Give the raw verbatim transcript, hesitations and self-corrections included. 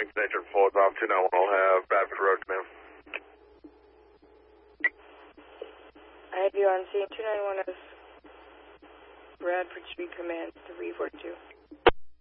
Signature Floyd off two nine one will have Bradford Road, ma'am. I have you on scene two nine one as Bradford Street Command three four two.